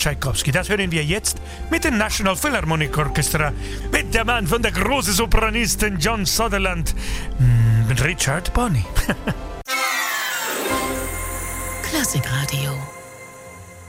Tschaikowski. Das hören wir jetzt mit dem National Philharmonic Orchestra, mit der Mann von der großen Sopranistin John Sutherland, Richard Bonney. Klassikradio.